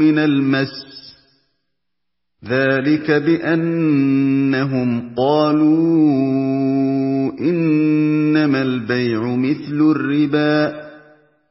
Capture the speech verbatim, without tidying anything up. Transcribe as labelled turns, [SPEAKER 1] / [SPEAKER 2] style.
[SPEAKER 1] مِنَ الْمَسِّ ۚ ذَٰلِكَ بِأَنَّهُمْ قَالُوا إِنَّمَا الْبَيْعُ مِثْلُ الرِّبَا ۗ